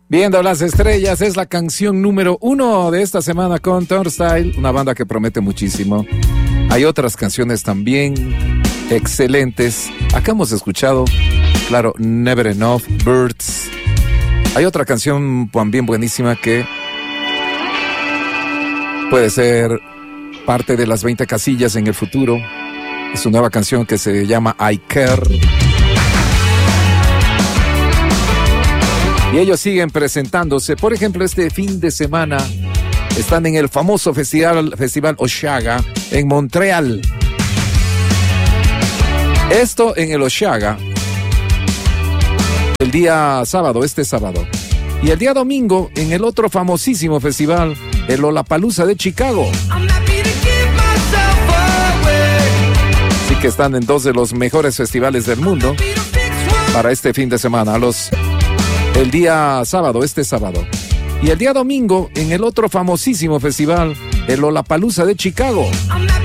Viendo las estrellas es la canción número 1 de esta semana con Turnstile, una banda que promete muchísimo. Hay otras canciones también excelentes. Acá hemos escuchado, claro, Never Enough, Birds. Hay otra canción también buenísima que puede ser parte de las 20 casillas en el futuro. Es una nueva canción que se llama I Care. Y ellos siguen presentándose. Por ejemplo, este fin de semana están en el famoso festival Osheaga en Montreal. Esto en el Osheaga el día sábado, este sábado. Y el día domingo en el otro famosísimo festival, el Lollapalooza de Chicago. Así que están en dos de los mejores festivales del mundo para este fin de semana. El día sábado, este sábado. Y el día domingo en el otro famosísimo festival, el Lollapalooza de Chicago.